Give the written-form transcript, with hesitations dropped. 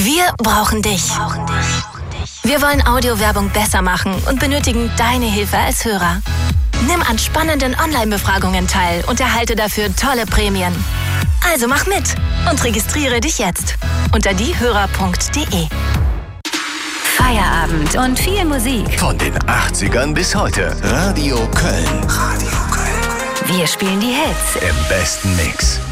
Wir brauchen dich. Wir wollen Audiowerbung besser machen und benötigen deine Hilfe als Hörer. Nimm an spannenden Online-Befragungen teil und erhalte dafür tolle Prämien. Also mach mit und registriere dich jetzt unter diehörer.de. Feierabend und viel Musik. Von den 80ern bis heute. Radio Köln. Wir spielen die Hits Im besten Mix.